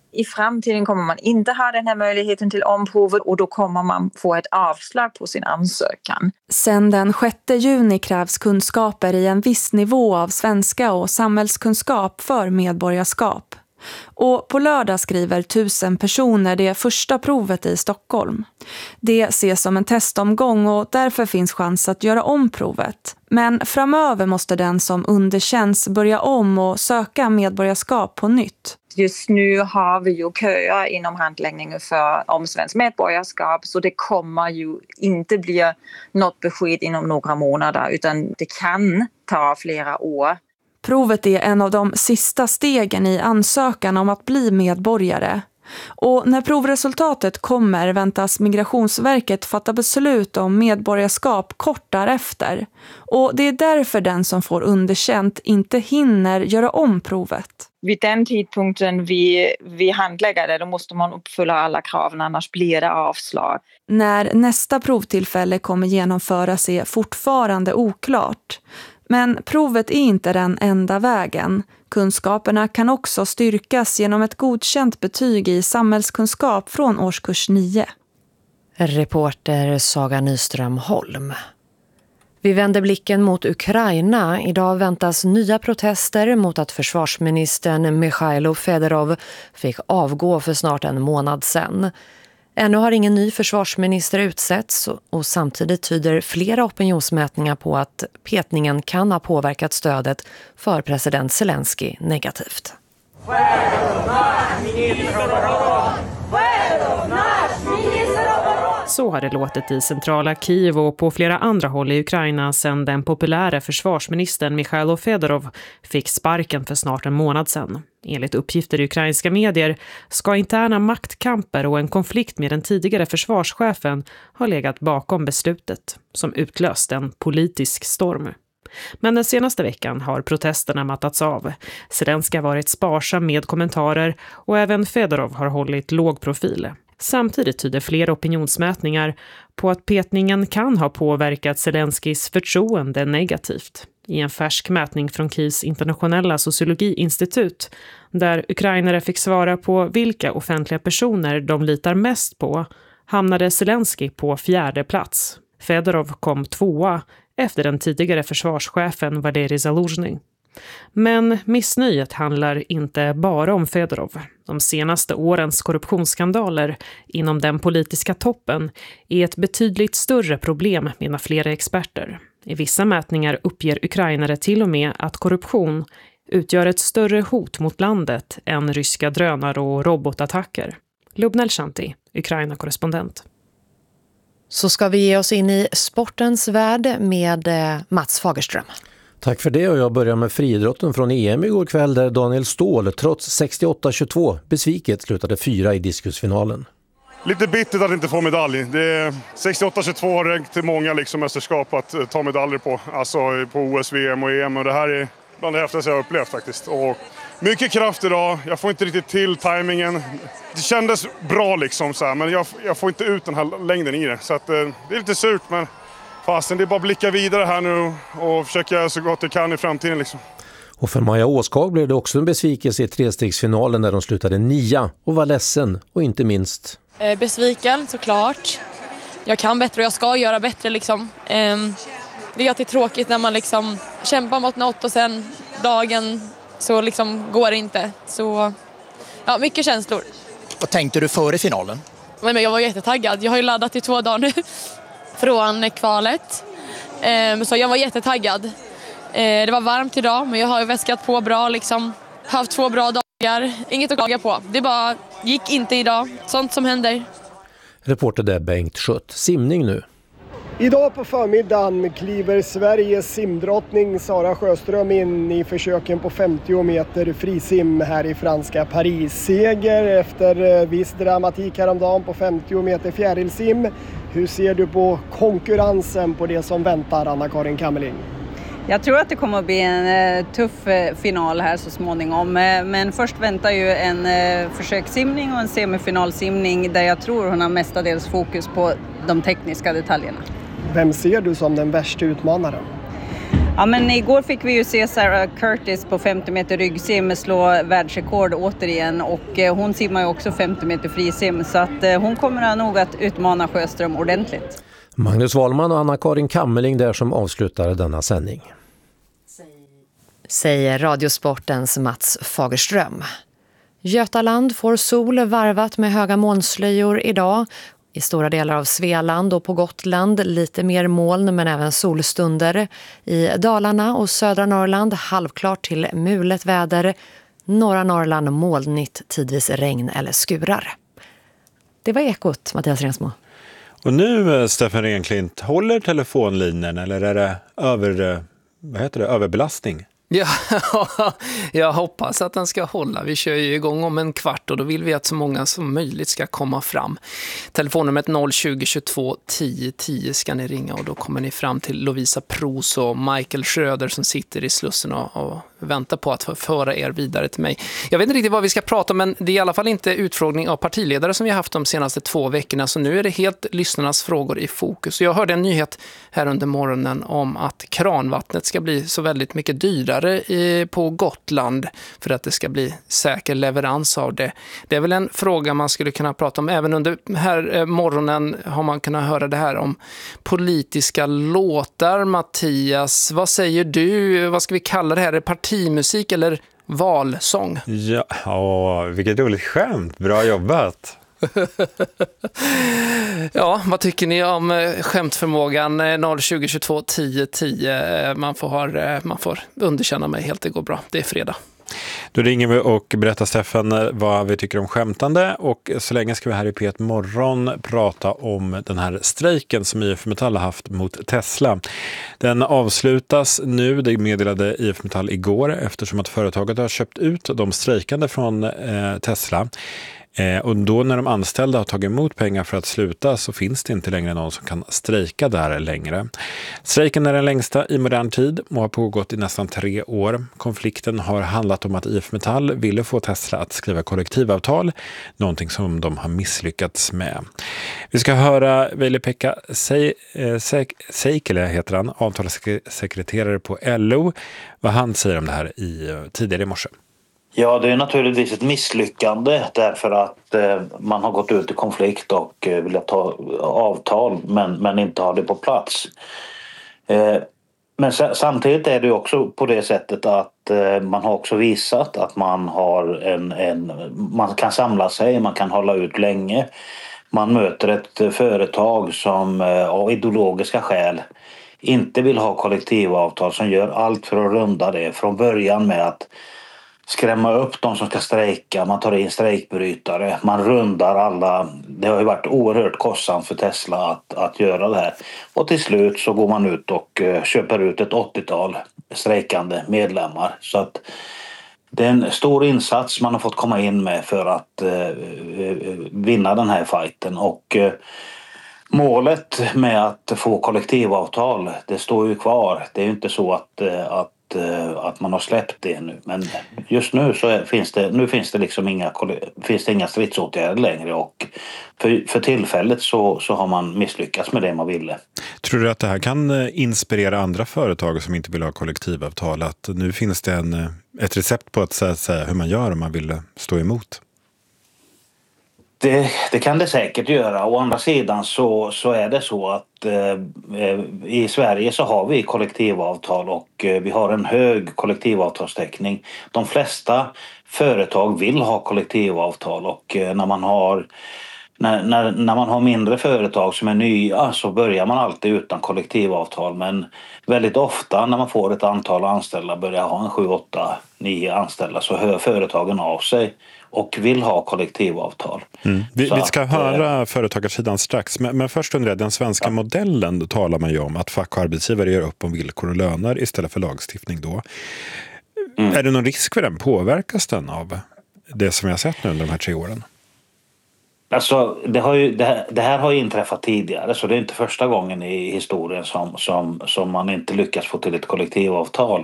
I framtiden kommer man inte ha den här möjligheten till omprovet och då kommer man få ett avslag på sin ansökan. Sen den 6 juni krävs kunskaper i en viss nivå av svenska och samhällskunskap för medborgarskap. Och på lördag skriver 1000 personer det första provet i Stockholm. Det ses som en testomgång och därför finns chans att göra om provet. Men framöver måste den som underkänns börja om och söka medborgarskap på nytt. Just nu har vi ju köer inom handläggningen om svensk medborgarskap så det kommer ju inte bli något besked inom några månader utan det kan ta flera år. Provet är en av de sista stegen i ansökan om att bli medborgare. Och när provresultatet kommer väntas Migrationsverket fatta beslut om medborgarskap kort därefter. Och det är därför den som får underkänt inte hinner göra om provet. Vid den tidpunkten vi handlägger det, då måste man uppfylla alla kraven, annars blir det avslag. När nästa provtillfälle kommer genomföras är fortfarande oklart. Men provet är inte den enda vägen. Kunskaperna kan också styrkas genom ett godkänt betyg i samhällskunskap från årskurs 9. Reporter Saga Nyström Holm. Vi vänder blicken mot Ukraina. Idag väntas nya protester mot att försvarsministern Mikhailo Fedorov fick avgå för snart en månad sedan. Ännu har ingen ny försvarsminister utsetts och samtidigt tyder flera opinionsmätningar på att petningen kan ha påverkat stödet för president Zelensky negativt. Så har det låtit i centrala Kiev och på flera andra håll i Ukraina sedan den populära försvarsministern Mikhailo Fedorov fick sparken för snart en månad sedan. Enligt uppgifter i ukrainska medier ska interna maktkamper och en konflikt med den tidigare försvarschefen ha legat bakom beslutet, som utlöst en politisk storm. Men den senaste veckan har protesterna mattats av. Zelensky har varit sparsam med kommentarer och även Fedorov har hållit låg profil. Samtidigt tyder flera opinionsmätningar på att petningen kan ha påverkat Zelenskys förtroende negativt. I en färsk mätning från Kievs internationella sociologiinstitut, där ukrainare fick svara på vilka offentliga personer de litar mest på, hamnade Zelensky på 4:e plats. Fedorov kom 2:a efter den tidigare försvarschefen Valerij Zaluzhny. Men missnöjet handlar inte bara om Fedorov. De senaste årens korruptionsskandaler inom den politiska toppen är ett betydligt större problem, menar flera experter. I vissa mätningar uppger ukrainare till och med att korruption utgör ett större hot mot landet än ryska drönare och robotattacker. Lubna Shanti, Ukraina-korrespondent. Så ska vi ge oss in i sportens värld med Mats Fagerström. Tack för det, och jag börjar med friidrotten från EM igår kväll där Daniel Ståhl trots 68-22 besviket slutade 4 i diskusfinalen. Lite bittert att inte få medalj. Det är 68-22 har räckt till många mästerskap att ta medaljer på. Alltså på OS, VM och EM, och det här är bland det häftigaste jag har upplevt faktiskt. Och mycket kraft idag, jag får inte riktigt till tajmingen. Det kändes bra så här, men jag får inte ut den här längden i det. Så att, det är lite surt, men fasen, det är bara att blicka vidare här nu och försöka så gott det kan i framtiden . Och för Maja Åskag blev det också en besvikelse i trestegsfinalen där de slutade 9 och var ledsen och inte minst. Besviken såklart. Jag kan bättre och jag ska göra bättre . Det är alltid tråkigt när man kämpar mot något och sen dagen så går det inte. Så ja, mycket känslor. Vad tänkte du före finalen? Men jag var jättetaggad. Jag har ju laddat i 2 dagar nu från kvalet. Så jag var jättetaggad. Det var varmt idag, men jag har ju väskat på bra. Haft 2 bra dagar. Inget att klaga på. Det bara gick inte idag. Sånt som händer. Reporter där Bengt Schött. Simning nu. Idag på förmiddagen kliver Sveriges simdrottning Sara Sjöström in i försöken på 50 meter frisim här i franska Paris. Seger efter viss dramatik häromdagen på 50 meter fjärilsim. Hur ser du på konkurrensen på det som väntar, Anna-Karin Kammerling? Jag tror att det kommer att bli en tuff final här så småningom. Men först väntar ju en försökssimning och en semifinalsimning där jag tror hon har mestadels fokus på de tekniska detaljerna. Vem ser du som den värsta utmanaren? Ja, men igår fick vi ju se Sarah Curtis på 50 meter ryggsim slå världsrekord återigen och hon simmar ju också 50 meter frisim så att hon kommer nog att utmana Sjöström ordentligt. Magnus Wahlman och Anna-Karin Kammerling där som avslutar denna sändning. Säger Radiosportens Mats Fagerström. Götaland får sol varvat med höga molnslöjor idag. I stora delar av Svealand och på Gotland lite mer moln men även solstunder. I Dalarna och södra Norrland halvklart till mulet väder. Norra Norrland molnigt, tidvis regn eller skurar. Det var Ekot, Mattias Rensmo. Och nu, Stefan Renklint, håller telefonlinjen eller är det överbelastning? Ja, jag hoppas att den ska hålla. Vi kör ju igång om en kvart och då vill vi att så många som möjligt ska komma fram. Telefonnumret 020 22 10 10 ska ni ringa och då kommer ni fram till Lovisa Pros och Michael Schröder som sitter i Slussen och väntar på att föra er vidare till mig. Jag vet inte riktigt vad vi ska prata om, men det är i alla fall inte utfrågning av partiledare som vi har haft de senaste 2 veckorna, så nu är det helt lyssnarnas frågor i fokus. Jag hörde en nyhet här under morgonen om att kranvattnet ska bli så väldigt mycket dyrare på Gotland för att det ska bli säker leverans av det. Det är väl en fråga man skulle kunna prata om. Även under här morgonen har man kunnat höra det här om politiska låtar. Mattias, vad säger du? Vad ska vi kalla det här? Är det partimusik eller valsång? Ja, vilket roligt skämt. Bra jobbat. Ja, vad tycker ni om skämtförmågan? 020 22 10 10. Man får underkänna mig helt, det går bra. Det är fredag. Då ringer vi och berättar, Stefan, vad vi tycker om skämtande, och så länge ska vi här i P1 Morgon prata om den här strejken som IF Metall har haft mot Tesla. Den avslutas nu, det meddelade IF Metall igår, eftersom att företaget har köpt ut de strejkande från Tesla. Och då när de anställda har tagit emot pengar för att sluta så finns det inte längre någon som kan strejka där längre. Strejken är den längsta i modern tid och har pågått i nästan 3 år. Konflikten har handlat om att IF Metall ville få Tesla att skriva kollektivavtal, någonting som de har misslyckats med. Vi ska höra Veli-Pekka Seikkilä, heter han, avtalssekreterare på LO, vad han säger om det här tidigare i morse. Ja, det är naturligtvis ett misslyckande därför att man har gått ut i konflikt och vill ta avtal men inte ha det på plats. Men samtidigt är det också på det sättet att man har också visat att man har man kan samla sig, man kan hålla ut länge. Man möter ett företag som av ideologiska skäl inte vill ha kollektivavtal, som gör allt för att runda det från början med att skrämma upp de som ska strejka, man tar in strejkbrytare, man rundar alla. Det har ju varit oerhört kostsamt för Tesla att göra det här. Och till slut så går man ut och köper ut ett 80-tal strejkande medlemmar. Så att det är en stor insats man har fått komma in med för att vinna den här fighten. Och målet med att få kollektivavtal, det står ju kvar. Det är ju inte så att man har släppt det nu, men just nu så finns det liksom inga stridsåtgärder längre, och för tillfället så har man misslyckats med det man ville. Tror du att det här kan inspirera andra företag som inte vill ha kollektivavtal, att nu finns det ett recept på att säga hur man gör om man vill stå emot? Det kan det säkert göra. Å andra sidan så är det så att i Sverige så har vi kollektivavtal och vi har en hög kollektivavtalstäckning. De flesta företag vill ha kollektivavtal, och när man har mindre företag som är nya så börjar man alltid utan kollektivavtal. Men väldigt ofta när man får ett antal anställda, börjar ha en 7, 8, 9 anställda, så hör företagen av sig och vill ha kollektivavtal. Vi ska höra företagarsidan strax, men först undrar jag, den svenska modellen, då talar man ju om att fack och arbetsgivare gör upp om villkor och löner istället för lagstiftning då. Är det någon risk för den? Påverkas den av det som jag har sett nu under de här 3 åren? Alltså, det här har ju inträffat tidigare, så det är inte första gången i historien som man inte lyckas få till ett kollektivavtal.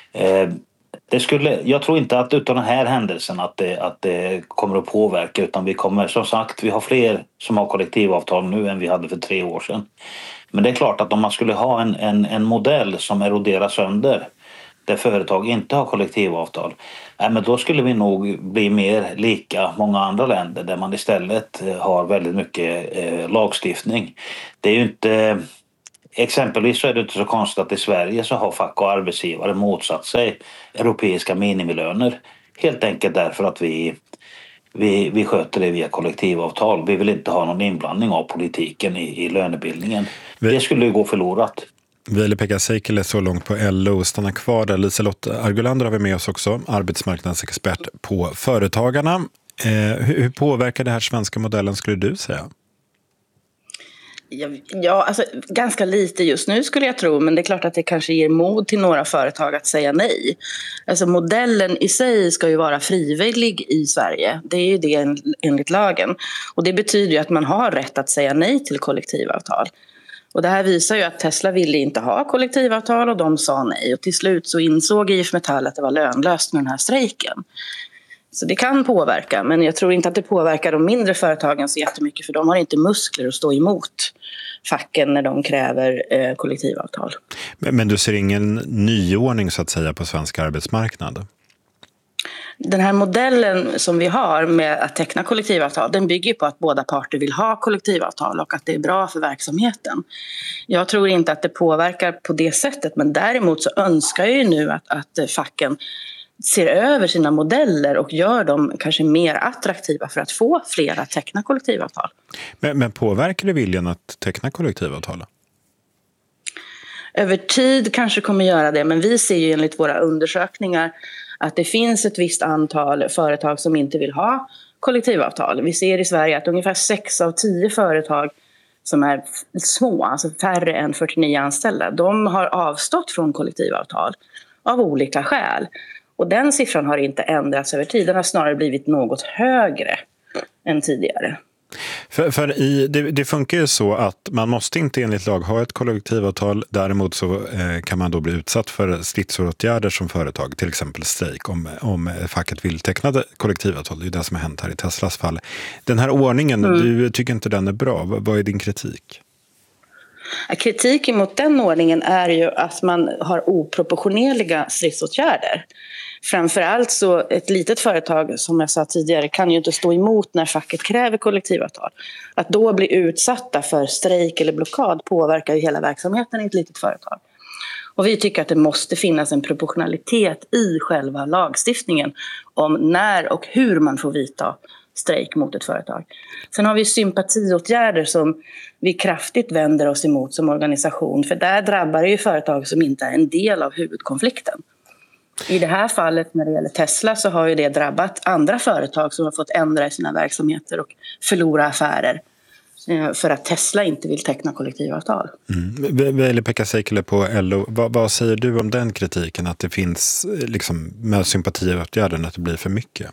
Jag tror inte att utan den här händelsen att det kommer att påverka, utan vi har fler som har kollektivavtal nu än vi hade för 3 år sedan. Men det är klart att om man skulle ha en modell som eroderar sönder, där företag inte har kollektivavtal, men då skulle vi nog bli mer lika många andra länder där man istället har väldigt mycket lagstiftning. Det är ju inte, exempelvis så är det inte så konstigt att i Sverige så har fack och arbetsgivare motsatt sig europeiska minimilöner. Helt enkelt därför att vi sköter det via kollektivavtal. Vi vill inte ha någon inblandning av politiken i lönebildningen. Det skulle ju gå förlorat. Veli-Pekka Seikkilä så långt på LO. Stanna kvar där. Liselott Argulander har vi med oss också, arbetsmarknadsexpert på Företagarna. Hur påverkar det här svenska modellen skulle du säga? Ja, alltså ganska lite just nu skulle jag tro, men det är klart att det kanske ger mod till några företag att säga nej. Alltså modellen i sig ska ju vara frivillig i Sverige, det är ju det enligt lagen. Och det betyder ju att man har rätt att säga nej till kollektivavtal. Och det här visar ju att Tesla ville inte ha kollektivavtal och de sa nej. Och till slut så insåg IF Metall att det var lönlöst med den här strejken. Så det kan påverka, men jag tror inte att det påverkar de mindre företagen så jättemycket, för de har inte muskler att stå emot facken när de kräver kollektivavtal. Men du ser ingen nyordning så att säga på svensk arbetsmarknad? Den här modellen som vi har med att teckna kollektivavtal, den bygger på att båda parter vill ha kollektivavtal och att det är bra för verksamheten. Jag tror inte att det påverkar på det sättet, men däremot så önskar jag ju nu att facken ser över sina modeller och gör dem kanske mer attraktiva för att få fler att teckna kollektivavtal. Men påverkar det viljan att teckna kollektivavtal? Över tid kanske kommer göra det, men vi ser ju enligt våra undersökningar att det finns ett visst antal företag som inte vill ha kollektivavtal. Vi ser i Sverige att ungefär 6 av 10 företag som är små, alltså färre än 49 anställda, de har avstått från kollektivavtal av olika skäl. Och den siffran har inte ändrats över tid, den har snarare blivit något högre än tidigare. Det funkar ju så att man måste inte enligt lag ha ett kollektivavtal. Däremot så kan man då bli utsatt för stridsåtgärder som företag, till exempel strejk, om facket vill teckna kollektivavtal. Det är det som har hänt här i Teslas fall. Den här ordningen, du tycker inte den är bra. Vad är din kritik? Kritiken mot den ordningen är ju att man har oproportionerliga stridsåtgärder. Framförallt så ett litet företag, som jag sa tidigare, kan ju inte stå emot när facket kräver kollektivavtal. Att då bli utsatta för strejk eller blockad påverkar ju hela verksamheten i ett litet företag. Och vi tycker att det måste finnas en proportionalitet i själva lagstiftningen om när och hur man får vidta strejk mot ett företag. Sen har vi sympatiåtgärder som vi kraftigt vänder oss emot som organisation, för där drabbar det ju företag som inte är en del av huvudkonflikten. I det här fallet när det gäller Tesla så har ju det drabbat andra företag som har fått ändra sina verksamheter och förlora affärer för att Tesla inte vill teckna kollektivavtal. Veli-Pekka Seikkilä på LO, vad säger du om den kritiken, att det finns liksom, med sympatiåtgärden, att det blir för mycket?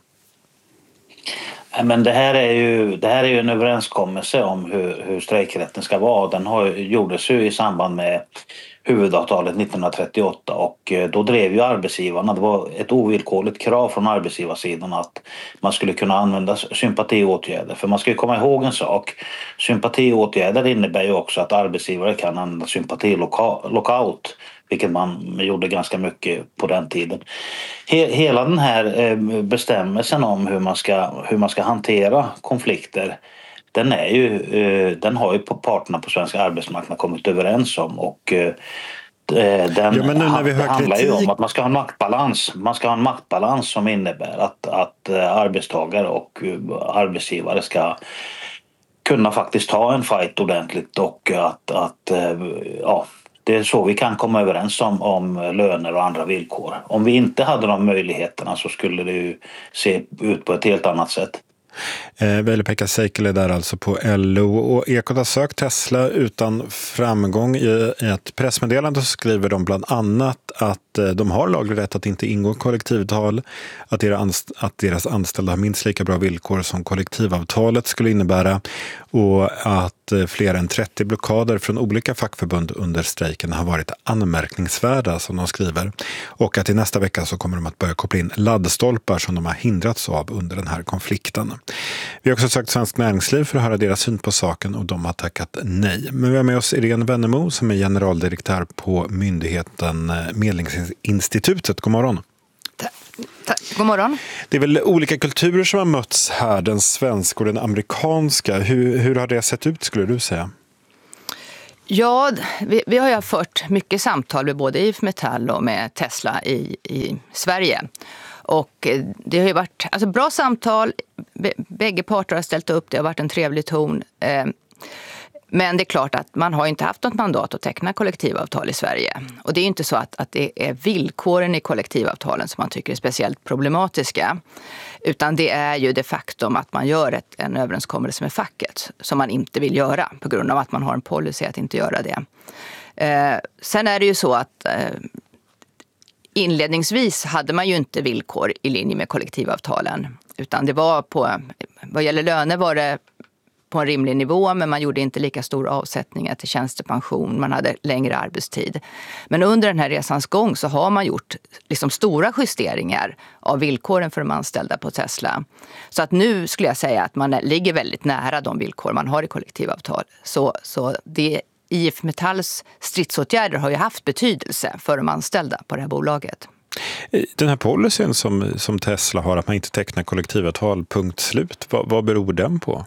Men det här är ju en överenskommelse om hur strejkrätten ska vara. Den gjordes ju i samband med huvudavtalet 1938 och då drev ju arbetsgivarna, det var ett ovillkorligt krav från arbetsgivarsidan att man skulle kunna använda sympatiåtgärder. För man ska ju komma ihåg en sak, sympatiåtgärder innebär ju också att arbetsgivare kan använda sympatilockout, vilket man gjorde ganska mycket på den tiden. Hela den här bestämmelsen om hur man ska hantera konflikter, den har ju parterna på svensk arbetsmarknad kommit överens om, och det handlar ju om att man ska ha en maktbalans. Man ska ha en maktbalans som innebär att arbetstagare och arbetsgivare ska kunna faktiskt ta en fight ordentligt, och det är så vi kan komma överens om löner och andra villkor. Om vi inte hade de möjligheterna så skulle det ju se ut på ett helt annat sätt. Veli-Pekka Seikkilä där alltså på LO, och Ekot har sökt Tesla utan framgång. I ett pressmeddelande så skriver de bland annat att de har laglig rätt att inte ingå kollektivavtal, att deras anställda har minst lika bra villkor som kollektivavtalet skulle innebära, och att fler än 30 blockader från olika fackförbund under strejken har varit anmärkningsvärda, som de skriver. Och att i nästa vecka så kommer de att börja koppla in laddstolpar som de har hindrats av under den här konflikten. Vi har också sökt Svensk Näringsliv för att höra deras syn på saken och de har tackat nej. Men vi har med oss Irene Wennemo som är generaldirektör på myndigheten Medlingsinstitutet. God morgon. God morgon. Det är väl olika kulturer som har mötts här, den svenska och den amerikanska. Hur har det sett ut, skulle du säga? Ja, vi har ju fört mycket samtal med både IF Metall och med Tesla i Sverige. Och det har ju varit bra samtal, bägge parter har ställt upp, det har varit en trevlig ton. Men det är klart att man har inte haft något mandat att teckna kollektivavtal i Sverige. Och det är inte så att det är villkoren i kollektivavtalen som man tycker är speciellt problematiska. Utan det är ju det faktum att man gör en överenskommelse med facket som man inte vill göra på grund av att man har en policy att inte göra det. Sen är det ju så att inledningsvis hade man ju inte villkor i linje med kollektivavtalen. Utan det var vad gäller löner var det på en rimlig nivå, men man gjorde inte lika stora avsättningar till tjänstepension, man hade längre arbetstid. Men under den här resans gång så har man gjort stora justeringar av villkoren för de anställda på Tesla. Så att nu skulle jag säga att man ligger väldigt nära de villkor man har i kollektivavtal. Så det IF Metalls stridsåtgärder har ju haft betydelse för de anställda på det här bolaget. Den här policyn som Tesla har, att man inte tecknar kollektivavtal, punkt slut, vad beror den på?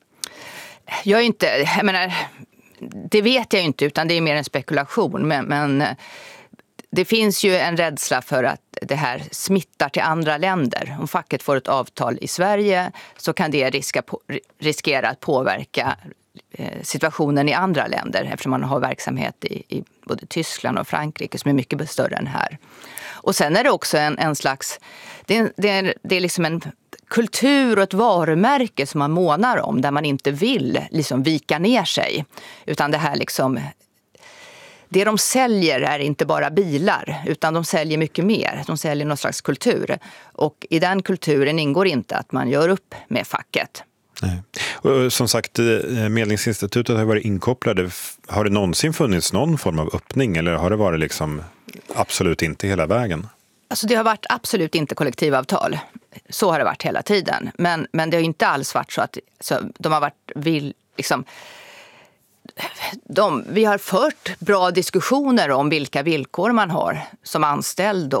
Det vet jag inte, utan det är mer en spekulation. Men det finns ju en rädsla för att det här smittar till andra länder. Om facket får ett avtal i Sverige så kan det riskera att påverka situationen i andra länder, eftersom man har verksamhet i både Tyskland och Frankrike som är mycket större än här. Och sen är det också en slags, det är liksom en kultur och ett varumärke som man månar om, där man inte vill vika ner sig, utan det här det de säljer är inte bara bilar, utan de säljer mycket mer. De säljer någon slags kultur, och i den kulturen ingår inte att man gör upp med facket. Nej. Och som sagt, Medlingsinstitutet har varit inkopplade. Har det någonsin funnits någon form av öppning, eller har det varit absolut inte hela vägen? Det har varit absolut inte kollektivavtal. Så har det varit hela tiden. Men det har inte alls varit så att de har varit vi har fört bra diskussioner om vilka villkor man har som anställd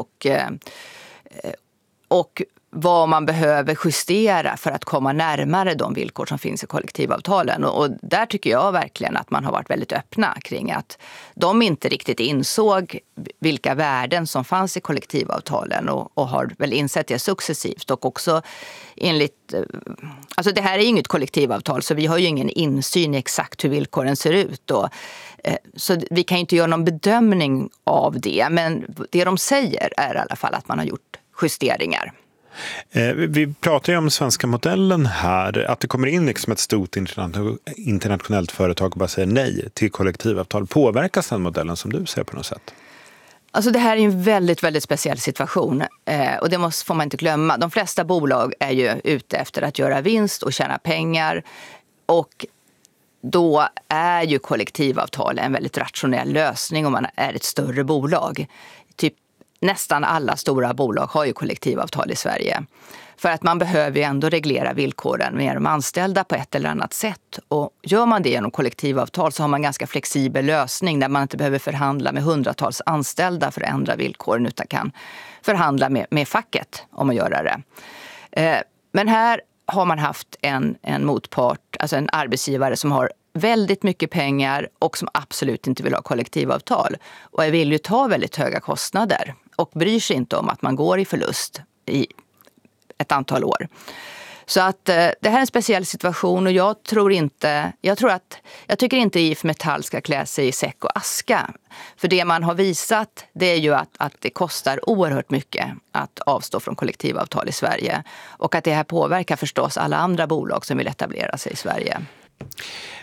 och vad man behöver justera för att komma närmare de villkor som finns i kollektivavtalen. Och där tycker jag verkligen att man har varit väldigt öppna kring att de inte riktigt insåg vilka värden som fanns i kollektivavtalen och har väl insett det successivt. Och också enligt, det här är ju inget kollektivavtal, så vi har ju ingen insyn i exakt hur villkoren ser ut. Så vi kan inte göra någon bedömning av det, men det de säger är i alla fall att man har gjort justeringar. Vi pratar ju om svenska modellen här, att det kommer in ett stort internationellt företag och bara säger nej till kollektivavtal. Påverkas den modellen som du ser på något sätt? Det här är en väldigt, väldigt speciell situation, och det får man inte glömma. De flesta bolag är ju ute efter att göra vinst och tjäna pengar, och då är ju kollektivavtal en väldigt rationell lösning om man är ett större bolag. Nästan alla stora bolag har ju kollektivavtal i Sverige. För att man behöver ju ändå reglera villkoren med de anställda på ett eller annat sätt. Och gör man det genom kollektivavtal så har man en ganska flexibel lösning där man inte behöver förhandla med hundratals anställda för att ändra villkoren, utan kan förhandla med facket om att göra det. Men här har man haft en motpart, alltså en arbetsgivare som har väldigt mycket pengar och som absolut inte vill ha kollektivavtal. Och jag vill ju ta väldigt höga kostnader och bryr sig inte om att man går i förlust i ett antal år. Så att det här är en speciell situation, och jag tycker inte IF Metall ska klä sig i säck och aska. För det man har visat, det är ju att det kostar oerhört mycket att avstå från kollektivavtal i Sverige. Och att det här påverkar förstås alla andra bolag som vill etablera sig i Sverige.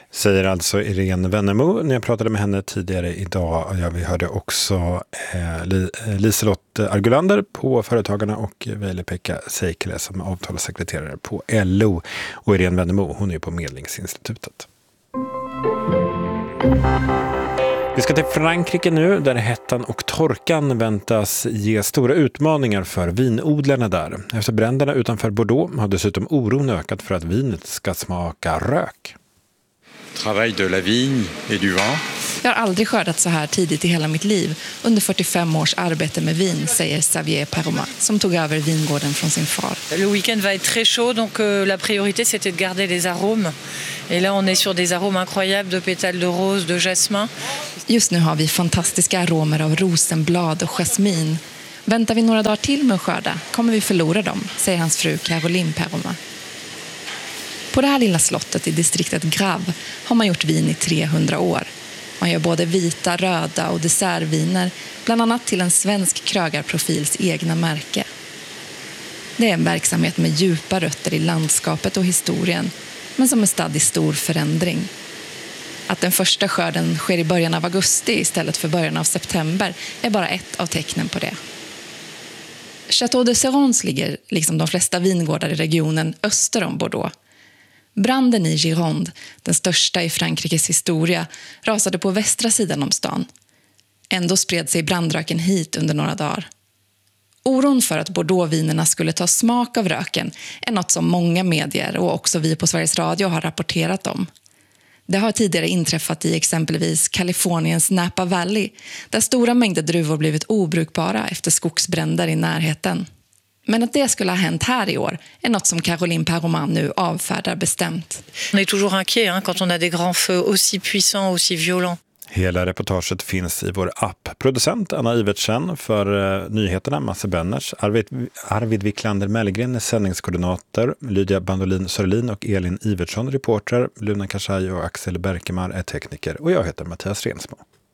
Säger alltså Irene Wennemo när jag pratade med henne tidigare idag. Vi hörde också Liselott Argulander på Företagarna och Veli-Pekka Seikkilä som avtalssekreterare på LO. Och Irene Wennemo, hon är på Medlingsinstitutet. Vi ska till Frankrike nu där hettan och torkan väntas ge stora utmaningar för vinodlarna där. Efter bränderna utanför Bordeaux har dessutom oron ökat för att vinet ska smaka rök. Travail de la vigne et du vin. Jag har aldrig skördat så här tidigt i hela mitt liv under 45 års arbete med vin, säger Xavier Perromat som tog över vingården från sin far. Le week-end va être très chaud donc la priorité c'était de garder les arômes. Et là on est sur des arômes incroyables de pétales de rose, de jasmin. Just nu har vi fantastiska aromer av rosenblad och jasmin. Väntar vi några dagar till med att skörda kommer vi förlora dem, säger hans fru Caroline Perromat. På det här lilla slottet i distriktet Grave har man gjort vin i 300 år. Man gör både vita, röda och dessertviner, bland annat till en svensk krögarprofils egna märke. Det är en verksamhet med djupa rötter i landskapet och historien, men som är stadd i stor förändring. Att den första skörden sker i början av augusti istället för början av september är bara ett av tecknen på det. Château de Serrans ligger, liksom de flesta vingårdar i regionen, öster om Bordeaux. Branden i Gironde, den största i Frankrikes historia, rasade på västra sidan om stan. Ändå spred sig brandraken hit under några dagar. Oron för att Bordeauxvinerna skulle ta smak av röken är något som många medier och också vi på Sveriges Radio har rapporterat om. Det har tidigare inträffat i exempelvis Kaliforniens Napa Valley, där stora mängder druvor blivit obrukbara efter skogsbränder i närheten. Men att det skulle ha hänt här i år är något som Caroline Perromat nu avfärdar bestämt. On est toujours inquiet quand on a des grands feux aussi puissants, aussi violents. Hela reportaget finns i vår app. Producent Anna Ivertsen för nyheterna, Masse Benners. Arvid Wiklander Mellgren är sändningskoordinator. Lydia Bandolin Sörlin och Elin Ivertsson reportrar. Luna Karsaj och Axel Berkemar är tekniker. Och jag heter Mattias Rensmo.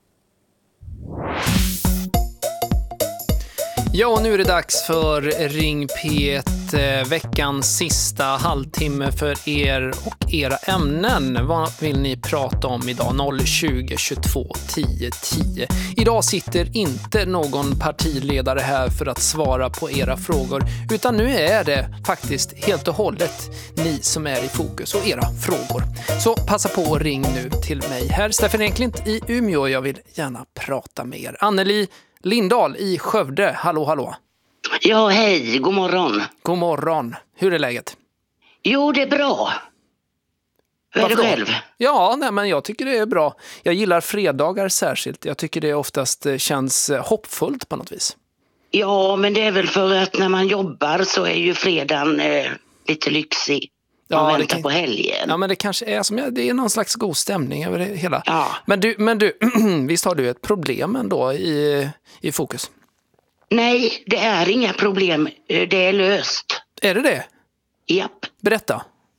Ja, och nu är det dags för Ring P1, veckans sista halvtimme för er och era ämnen. Vad vill ni prata om idag? 020 22 10 10. Idag sitter inte någon partiledare här för att svara på era frågor, utan nu är det faktiskt helt och hållet ni som är i fokus och era frågor. Så passa på och ring nu till mig. Här Stefan Enklint i Umeå, jag vill gärna prata med er. Anneli Lindahl i Skövde, hallå. Ja, hej, god morgon. God morgon, hur är läget? Jo, det är bra. Hur är det själv? Ja, men jag tycker det är bra. Jag gillar fredagar särskilt. Jag tycker det oftast känns hoppfullt på något vis. Ja, men det är väl för att när man jobbar så är ju fredagen lite lyxig. Man väntar på helgen. Ja, men det kanske är som det är någon slags god stämning över det hela. Ja. Men du visst har du ett problem ändå i fokus? Nej, det är inga problem. Det är löst. Är det det? Japp. Berätta.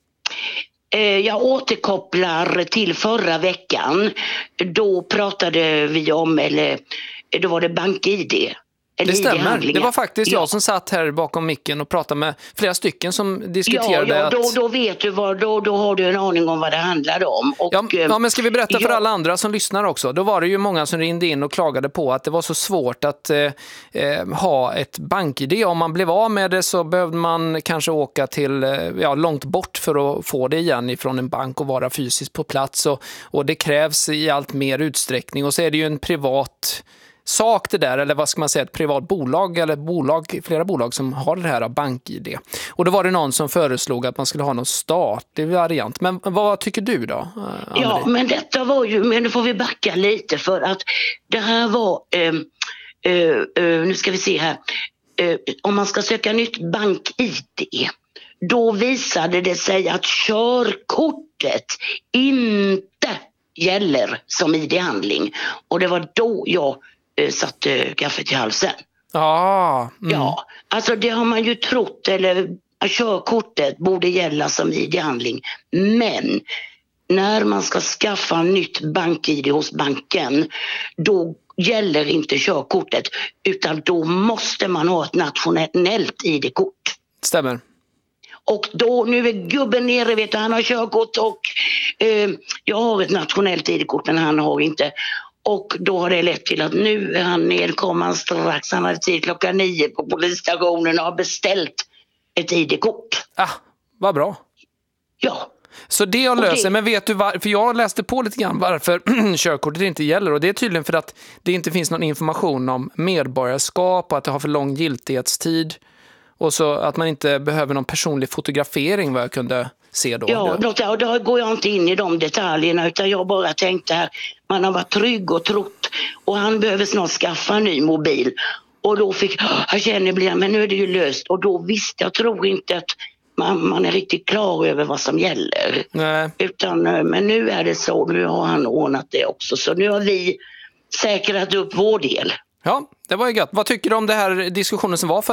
Jag återkopplar till förra veckan. Då pratade vi om, eller då var det BankID. Det stämmer. Det var faktiskt jag som satt här bakom micken och pratade med flera stycken som diskuterade då vet du då har du en aning om vad det handlar om. Och, ja, men ska vi berätta för alla andra som lyssnar också? Då var det ju många som ringde in och klagade på att det var så svårt att ha ett BankID. Om man blev av med det så behövde man kanske åka till långt bort för att få det igen ifrån en bank och vara fysiskt på plats. Och det krävs i allt mer utsträckning. Och så är det ju en privat sak det där, eller vad ska man säga, ett privat bolag eller flera bolag som har det här BankID. Och då var det någon som föreslog att man skulle ha någon statlig variant. Men vad tycker du då, Anneli? Ja, men detta var ju, men nu får vi backa lite för att det här var, nu ska vi se här, om man ska söka nytt BankID, då visade det sig att körkortet inte gäller som ID-handling. Och det var då jag satte kaffet i halsen. Ja, alltså det har man ju trott, eller körkortet borde gälla som ID-handling. Men när man ska skaffa nytt BankID hos banken, då gäller inte körkortet, utan då måste man ha ett nationellt ID-kort. Stämmer. Och då, nu är gubben nere, vet du, han har körkort och jag har ett nationellt ID-kort men han har inte. Och då har det lett till att nu är han nedkommande strax. Han hade tid 9:00 på polisstationen och har beställt ett ID-kort. Vad bra. Ja. Så det jag löser, men vet du varför? För jag läste på lite grann varför körkortet inte gäller. Och det är tydligen för att det inte finns någon information om medborgarskap och att det har för lång giltighetstid. Och så att man inte behöver någon personlig fotografering, vad jag kunde se då. Ja, då går jag inte in i de detaljerna utan jag bara tänkte här, man har varit trygg och trott och han behöver snart skaffa en ny mobil. Och då fick jag känner, men nu är det ju löst. Och då visste jag, tror inte att man är riktigt klar över vad som gäller. Nej. Men nu är det så, nu har han ordnat det också. Så nu har vi säkrat upp vår del. Ja, det var ju gött. Vad tycker du om det här diskussionen som var för